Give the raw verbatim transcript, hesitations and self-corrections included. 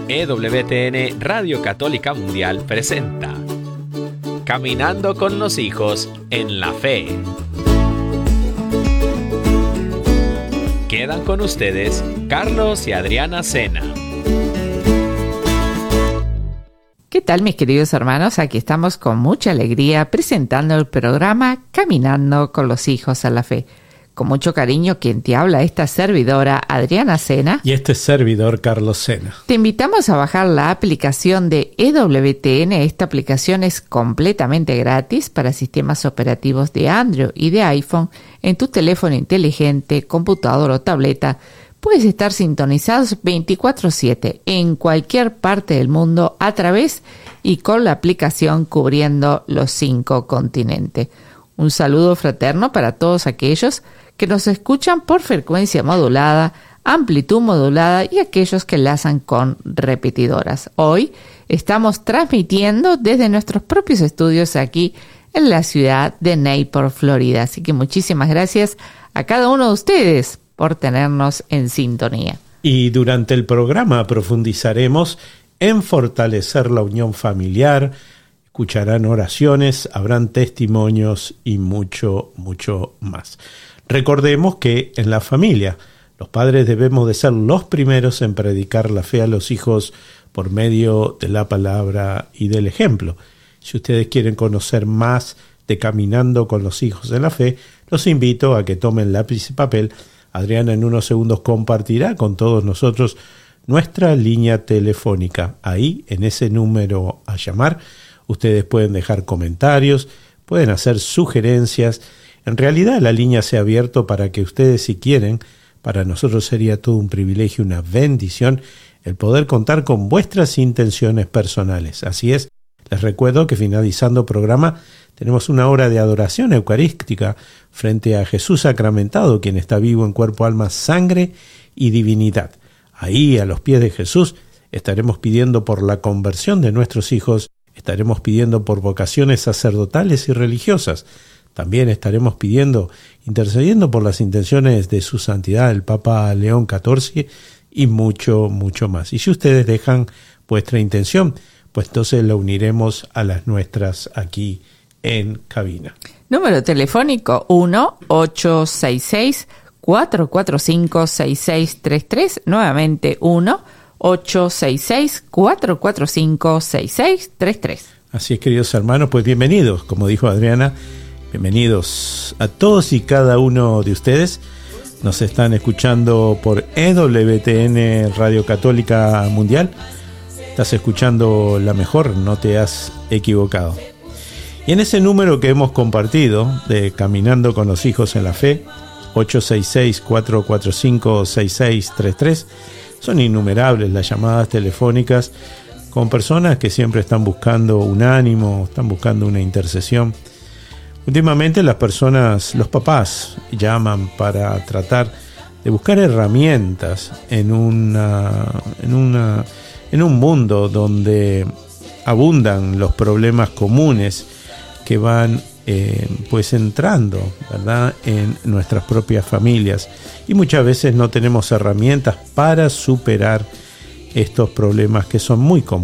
E W T N Radio Católica Mundial presenta Caminando con los hijos en la fe. Quedan con ustedes Carlos y Adriana Sena. ¿Qué tal, mis queridos hermanos? Aquí estamos con mucha alegría presentando el programa Caminando con los hijos en la fe. Con mucho cariño, quien te habla, esta servidora Adriana Sena. Y este servidor Carlos Sena. Te invitamos a bajar la aplicación de E W T N. Esta aplicación es completamente gratis para sistemas operativos de Android y de iPhone. En tu teléfono inteligente, computador o tableta, puedes estar sintonizados veinticuatro siete en cualquier parte del mundo a través y con la aplicación cubriendo los cinco continentes. Un saludo fraterno para todos aquellos que nos escuchan por frecuencia modulada, amplitud modulada y aquellos que enlazan con repetidoras. Hoy estamos transmitiendo desde nuestros propios estudios aquí en la ciudad de Naples, Florida. Así que muchísimas gracias a cada uno de ustedes por tenernos en sintonía. Y durante el programa profundizaremos en fortalecer la unión familiar, escucharán oraciones, habrán testimonios y mucho, mucho más. Recordemos que en la familia los padres debemos de ser los primeros en predicar la fe a los hijos por medio de la palabra y del ejemplo. Si ustedes quieren conocer más de Caminando con los hijos en la fe, los invito a que tomen lápiz y papel. Adriana en unos segundos compartirá con todos nosotros nuestra línea telefónica. Ahí, en ese número a llamar, ustedes pueden dejar comentarios, pueden hacer sugerencias. En realidad la línea se ha abierto para que ustedes, si quieren, para nosotros sería todo un privilegio, una bendición, el poder contar con vuestras intenciones personales. Así es, les recuerdo que finalizando el programa tenemos una hora de adoración eucarística frente a Jesús sacramentado, quien está vivo en cuerpo, alma, sangre y divinidad. Ahí, a los pies de Jesús, estaremos pidiendo por la conversión de nuestros hijos, estaremos pidiendo por vocaciones sacerdotales y religiosas. También estaremos pidiendo, intercediendo por las intenciones de su santidad, el Papa León catorce, y mucho, mucho más. Y si ustedes dejan vuestra intención, pues entonces la uniremos a las nuestras aquí en cabina. Número telefónico uno ocho seis seis, cuatro cuatro cinco, seis seis tres tres. Nuevamente uno ocho seis seis, cuatro cuatro cinco, seis seis tres tres. Así es, queridos hermanos, pues bienvenidos, como dijo Adriana, bienvenidos a todos y cada uno de ustedes. Nos están escuchando por E W T N Radio Católica Mundial. Estás escuchando la mejor, no te has equivocado. Y en ese número que hemos compartido de Caminando con los hijos en la fe, ocho seis seis, cuatro cuatro cinco, seis seis tres tres, son innumerables las llamadas telefónicas con personas que siempre están buscando un ánimo, están buscando una intercesión. Últimamente las personas, los papás, llaman para tratar de buscar herramientas en una, en una, en un mundo donde abundan los problemas comunes que van eh, pues entrando, ¿verdad?, en nuestras propias familias, y muchas veces no tenemos herramientas para superar estos problemas que son muy comunes.